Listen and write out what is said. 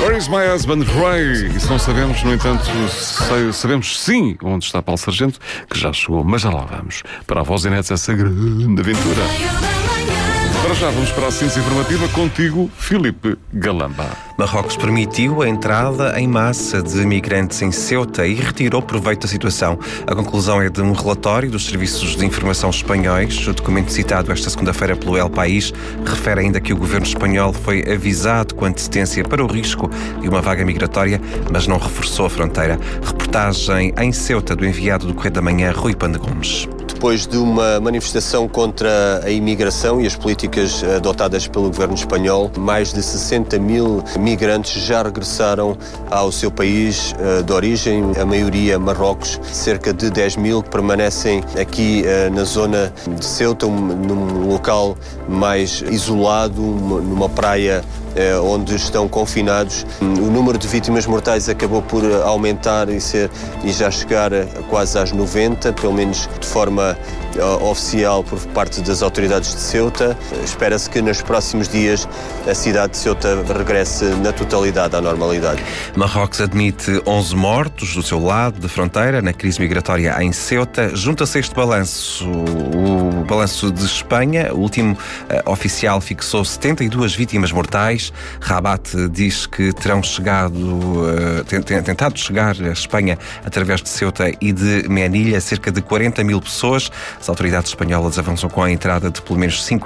Where is my husband Ray? Isso não sabemos, no entanto, sabemos sim onde está Paulo Sargento, que já chegou, mas já lá vamos. Para a Voz e Net, essa grande aventura. Para já, vamos para a ciência informativa contigo, Filipe Galamba. Marrocos permitiu a entrada em massa de migrantes em Ceuta e retirou proveito da situação. A conclusão é de um relatório dos serviços de informação espanhóis. O documento citado esta segunda-feira pelo El País refere ainda que o governo espanhol foi avisado com antecedência para o risco de uma vaga migratória, mas não reforçou a fronteira. Reportagem em Ceuta do enviado do Correio da Manhã, Rui Panda Gomes. Depois de uma manifestação contra a imigração e as políticas adotadas pelo governo espanhol, mais de 60 mil migrantes já regressaram ao seu país de origem, a maioria Marrocos, cerca de 10 mil que permanecem aqui na zona de Ceuta, num local mais isolado, numa praia onde estão confinados. O número de vítimas mortais acabou por aumentar e já chegar quase às 90, pelo menos de forma oficial por parte das autoridades de Ceuta. Espera-se que nos próximos dias a cidade de Ceuta regresse na totalidade à normalidade. Marrocos admite 11 mortos do seu lado de fronteira na crise migratória em Ceuta. Junta-se a este balanço o balanço de Espanha. O último oficial fixou 72 vítimas mortais. Rabat diz que terão tentado chegar à Espanha através de Ceuta e de Melilla cerca de 40 mil pessoas. As autoridades espanholas avançam com a entrada de pelo menos 5